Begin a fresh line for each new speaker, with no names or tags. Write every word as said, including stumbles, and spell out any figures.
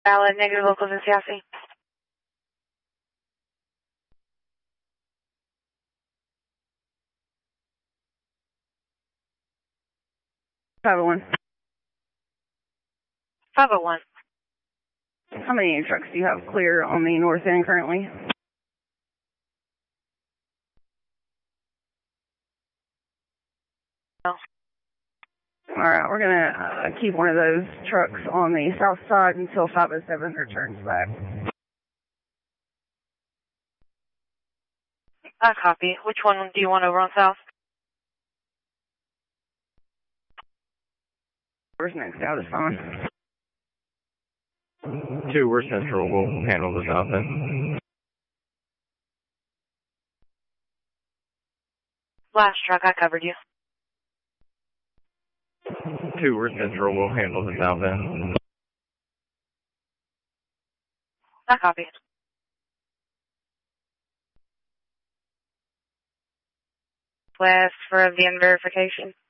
Valid, negative locals in Seattle.
five oh one.
five oh one.
How many trucks do you have clear on the north end currently?
No.
All right, we're going to uh, keep one of those trucks on the south side until five oh seven returns back.
I copy. Which one do you want over on south?
Where's next out is fine.
Two, we're central. We'll handle the south end.
Last truck, I covered you.
Two, we're central. We'll handle the south end.
I copy. West for the end verification.